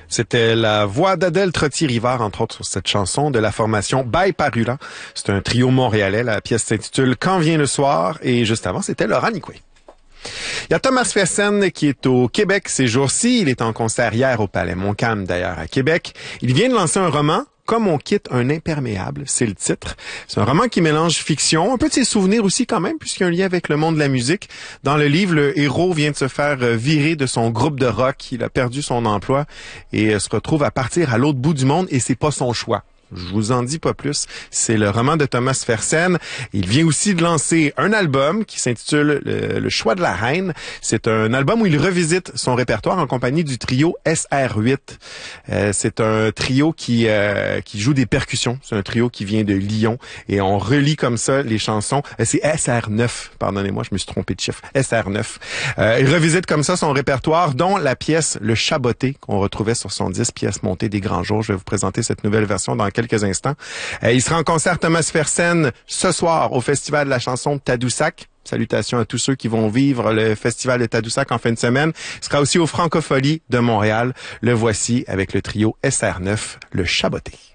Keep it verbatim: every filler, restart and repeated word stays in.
C'était la voix d'Adèle Trottier-Rivard, entre autres, sur cette chanson de la formation By Parula. C'est un trio montréalais. La pièce s'intitule « Quand vient le soir » et juste avant, c'était Laurent Nicoué. Il y a Thomas Fersen qui est au Québec ces jours-ci. Il est en concert hier au Palais Montcalm, d'ailleurs, à Québec. Il vient de lancer un roman. Comme on quitte un imperméable, c'est le titre. C'est un roman qui mélange fiction, un peu de ses souvenirs aussi quand même, puisqu'il y a un lien avec le monde de la musique. Dans le livre, le héros vient de se faire virer de son groupe de rock. Il a perdu son emploi et se retrouve à partir à l'autre bout du monde et c'est pas son choix. Je vous en dis pas plus. C'est le roman de Thomas Fersen. Il vient aussi de lancer un album qui s'intitule le, le Choix de la Reine. C'est un album où il revisite son répertoire en compagnie du trio S R huit. Euh, c'est un trio qui euh, qui joue des percussions. C'est un trio qui vient de Lyon et on relie comme ça les chansons. Euh, c'est S R neuf. Pardonnez-moi, je me suis trompé de chiffre. S R neuf. Euh, il revisite comme ça son répertoire, dont la pièce Le Chaboté qu'on retrouvait sur son disque Pièce montée des grands jours. Je vais vous présenter cette nouvelle version dans quelques instants. Euh, il sera en concert Thomas Fersen ce soir au Festival de la chanson de Tadoussac. Salutations à tous ceux qui vont vivre le Festival de Tadoussac en fin de semaine. Il sera aussi au Francophonie de Montréal. Le voici avec le trio S R neuf, Le Chaboté.